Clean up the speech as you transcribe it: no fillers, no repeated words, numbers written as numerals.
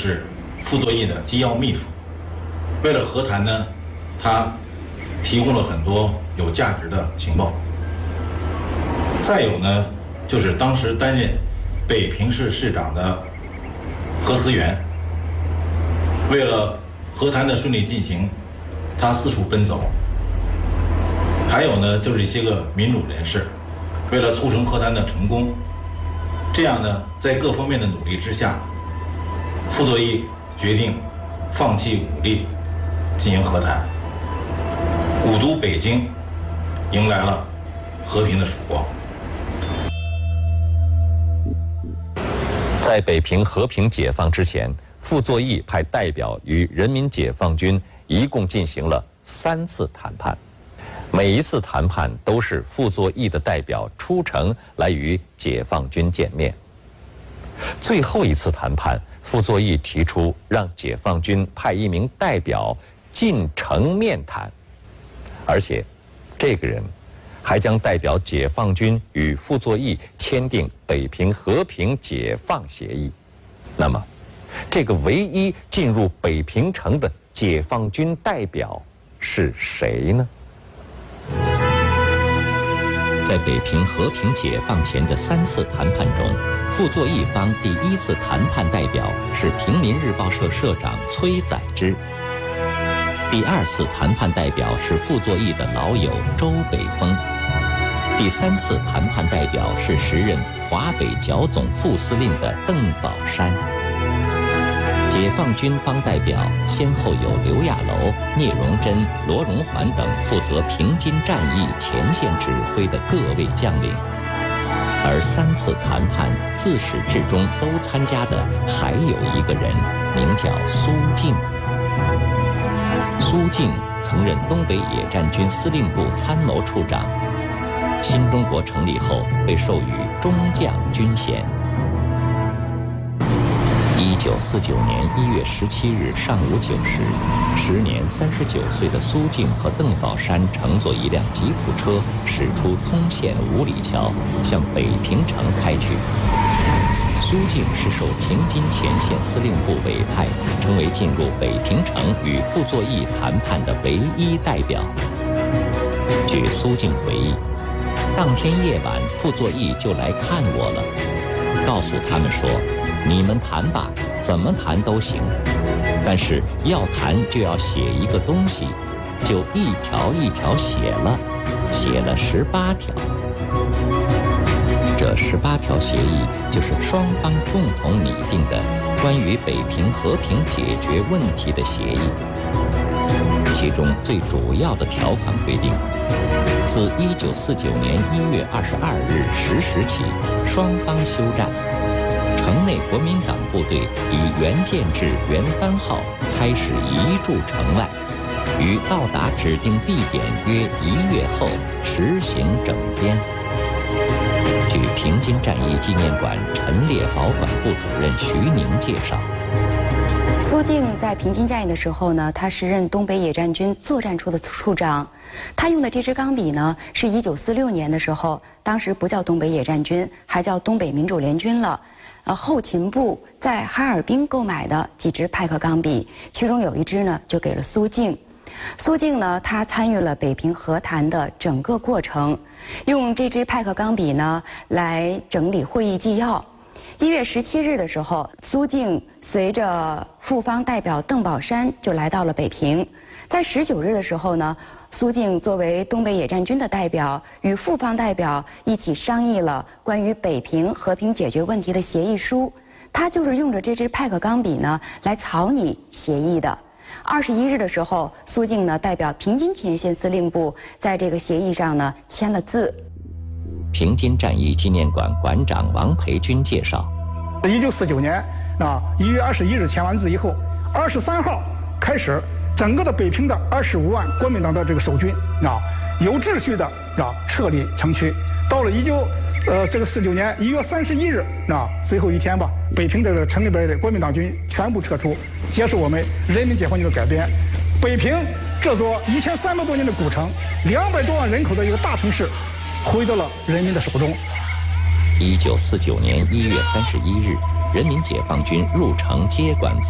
是傅作义的机要秘书。为了和谈呢，他提供了很多有价值的情报。再有呢，就是当时担任北平市市长的何思源，为了和谈的顺利进行，他四处奔走。还有呢，就是一些个民主人士，为了促成和谈的成功，这样呢，在各方面的努力之下，傅作义决定放弃武力进行和谈，古都北京迎来了和平的曙光。 在北平和平解放之前，傅作义派代表与人民解放军一共进行了3次谈判，每一次谈判都是傅作义的代表出城来与解放军见面。最后一次谈判，傅作义提出让解放军派一名代表进城面谈，而且这个人还将代表解放军与傅作义签订北平和平解放协议。那么，这个唯一进入北平城的解放军代表是谁呢？在北平和平解放前的3次谈判中，傅作义方第1次谈判代表是平民日报社社长崔载之，第2次谈判代表是傅作义的老友周北峰，第3次谈判代表是时任华北剿总副司令的邓宝山。解放军方代表先后有刘亚楼、聂荣臻、罗荣桓等负责平津战役前线指挥的各位将领，而3次谈判自始至终都参加的还有一个人，名叫苏静。苏静曾任东北野战军司令部参谋处长，新中国成立后被授予中将军衔。1949年1月17日上午9时，时年39岁的苏静和邓宝山乘坐一辆吉普车驶出通县五里桥，向北平城开去。苏静是受平津前线司令部委派，成为进入北平城与傅作义谈判的唯一代表。据苏静回忆，当天夜晚傅作义就来看我了，告诉他们说，你们谈吧，怎么谈都行，但是要谈就要写一个东西，就一条一条写了18条。这18条协议就是双方共同拟定的关于北平和平解决问题的协议。其中最主要的条款规定，自1949年1月22日10时起，双方休战。城内国民党部队以原建制原番号开始移驻城外，于到达指定地点约1月后实行整编。据平津战役纪念馆陈列保管部主任徐宁介绍， 苏静在平津战役的时候呢，他时任东北野战军作战处的处长。他用的这支钢笔呢，是1946年的时候，当时不叫东北野战军，还叫东北民主联军了。后勤部在哈尔滨购买的几支派克钢笔，其中有一支呢就给了苏静。苏静呢，他参与了北平和谈的整个过程，用这支派克钢笔呢来整理会议纪要。1月17日的时候，苏静随着傅方代表邓宝山就来到了北平。在19日的时候呢，苏静作为东北野战军的代表，与傅方代表一起商议了关于北平和平解决问题的协议书。他就是用着这支派克钢笔呢来草拟协议的。21日的时候，苏静呢代表平津前线司令部在这个协议上呢签了字。 平津战役纪念馆馆长王培军介绍 ，1949年1月21日签完字以后，23号开始，整个的北平的25万国民党的这个守军有秩序的撤离城区。到了49年1月31日最后一天吧，北平的城里边的国民党军全部撤出，接受我们人民解放军的改编。北平这座1300多年的古城，200多万人口的一个大城市，回到了人民的手中。 1949年1月31日，人民解放军入城接管